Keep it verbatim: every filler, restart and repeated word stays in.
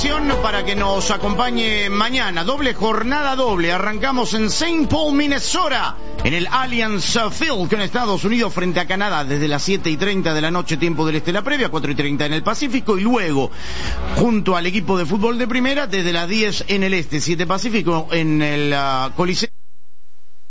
para que nos acompañe mañana. Doble jornada doble. Arrancamos en Saint Paul, Minnesota, en el Allianz Field con Estados Unidos frente a Canadá desde las siete y treinta de la noche, tiempo del este, la previa, cuatro y treinta en el Pacífico, y luego junto al equipo de fútbol de primera desde las diez en el este, siete Pacífico, en el uh, Coliseo